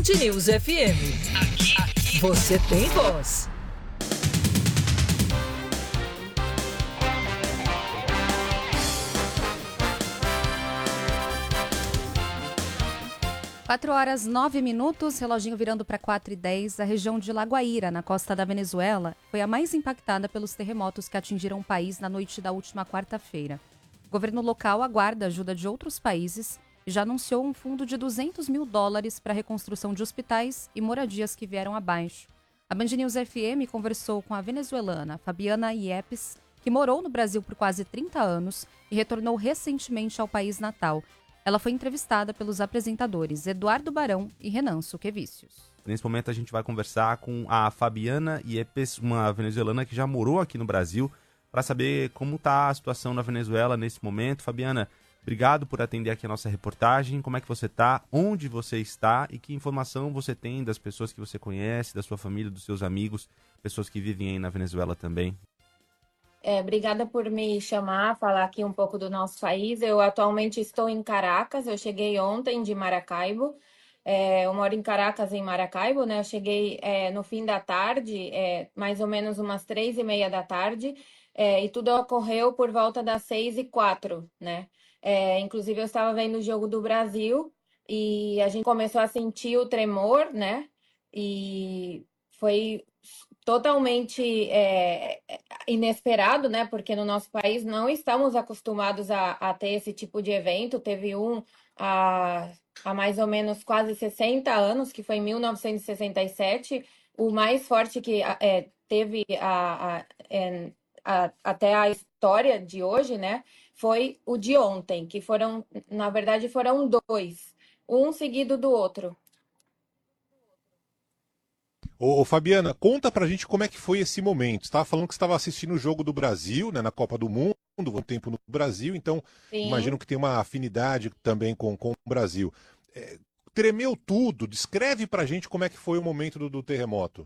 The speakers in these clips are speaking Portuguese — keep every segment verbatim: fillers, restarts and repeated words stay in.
Band News F M. Aqui você tem voz. Quatro horas, nove minutos, reloginho virando para quatro e dez. A região de La Guaira, na costa da Venezuela, foi a mais impactada pelos terremotos que atingiram o país na noite da última quarta-feira. O governo local aguarda a ajuda de outros países e já anunciou um fundo de duzentos mil dólares para a reconstrução de hospitais e moradias que vieram abaixo. A Band News F M conversou com a venezuelana Fabiana Yepes, que morou no Brasil por quase trinta anos e retornou recentemente ao país natal. Ela foi entrevistada pelos apresentadores Eduardo Barão e Renan Suquevicius. Nesse momento a gente vai conversar com a Fabiana Yepes, uma venezuelana que já morou aqui no Brasil, para saber como está a situação na Venezuela nesse momento. Fabiana, obrigado por atender aqui a nossa reportagem. Como é que você está? Onde você está? E que informação você tem das pessoas que você conhece, da sua família, dos seus amigos, pessoas que vivem aí na Venezuela também? É, obrigada por me chamar, falar aqui um pouco do nosso país. Eu atualmente estou em Caracas, eu cheguei ontem de Maracaibo. É, eu moro em Caracas, em Maracaibo, né? Eu cheguei é, no fim da tarde, é, mais ou menos umas três e meia da tarde, é, e tudo ocorreu por volta das seis e quatro, né? É, inclusive, eu estava vendo o jogo do Brasil e a gente começou a sentir o tremor, né? E foi totalmente é, inesperado, né? Porque no nosso país não estamos acostumados a, a ter esse tipo de evento. Teve um há, há mais ou menos quase sessenta anos, que foi em mil novecentos e sessenta e sete, o mais forte que é, teve a, a, é, a, até a história de hoje, né? Foi o de ontem, que foram, na verdade, foram dois, um seguido do outro. Ô, ô, Fabiana, conta pra gente como é que foi esse momento. Você estava falando que estava assistindo o jogo do Brasil, né, na Copa do Mundo, um tempo no Brasil, então Sim. Imagino que tem uma afinidade também com, com o Brasil. É, tremeu tudo, descreve pra gente como é que foi o momento do, do terremoto.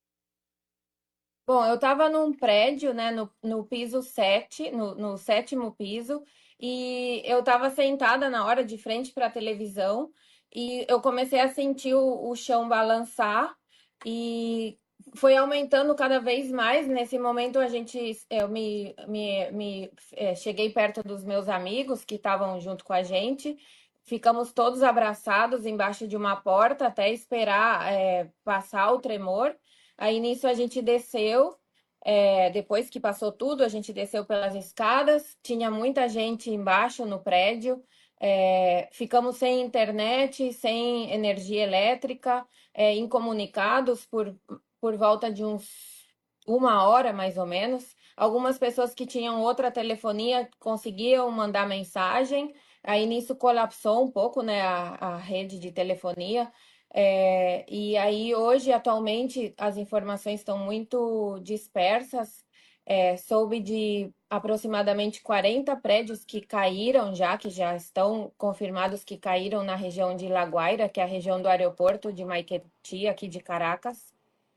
Bom, eu estava num prédio, né, no, no piso sete, no, no sétimo piso, e eu estava sentada na hora de frente para a televisão, e eu comecei a sentir o, o chão balançar, e foi aumentando cada vez mais. Nesse momento, a gente, eu me, me, me eh, cheguei perto dos meus amigos que estavam junto com a gente, ficamos todos abraçados embaixo de uma porta até esperar eh, passar o tremor. Aí nisso a gente desceu, é, depois que passou tudo, a gente desceu pelas escadas, tinha muita gente embaixo no prédio, é, ficamos sem internet, sem energia elétrica, é, incomunicados por, por volta de uns uma hora mais ou menos. Algumas pessoas que tinham outra telefonia conseguiam mandar mensagem, aí nisso colapsou um pouco, né, a, a rede de telefonia. É, e aí, hoje, atualmente, as informações estão muito dispersas. É, soube de aproximadamente quarenta prédios que caíram já, que já estão confirmados que caíram na região de La Guaira, que é a região do aeroporto de Maiquetía, aqui de Caracas.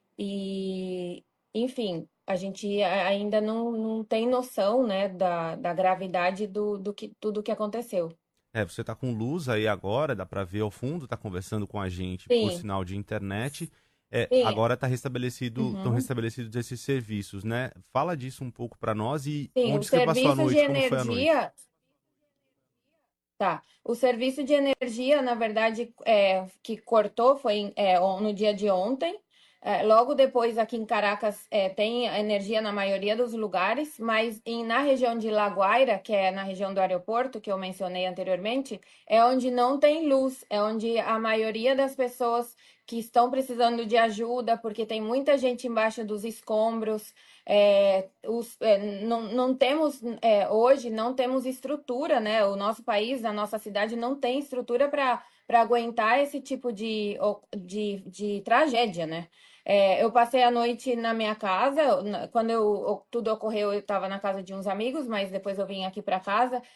E, enfim, a gente ainda não, não tem noção, né, da, da gravidade do, do que tudo que aconteceu. É, você tá com luz aí agora, dá para ver ao fundo, tá conversando com a gente por Sim, sinal de internet. É, sim. agora tá restabelecido, estão Uhum. restabelecidos esses serviços, né? Fala disso um pouco para nós e Sim, o onde você passou a serviço de noite, como foi a noite? energia, tá. O serviço de energia, na verdade, é, que cortou foi em- é, on- no dia de ontem. É, logo depois, aqui em Caracas, é, tem energia na maioria dos lugares, mas em, na região de La Guaira, que é na região do aeroporto, que eu mencionei anteriormente, é onde não tem luz, é onde a maioria das pessoas que estão precisando de ajuda, porque tem muita gente embaixo dos escombros. É, os, é, não, não temos, é, hoje, não temos estrutura, né? O nosso país, a nossa cidade não tem estrutura para para aguentar esse tipo de, de, de tragédia, né? É, eu passei a noite na minha casa. na- Quando eu, tudo ocorreu, eu estava na casa de uns amigos, mas depois eu vim aqui para casa.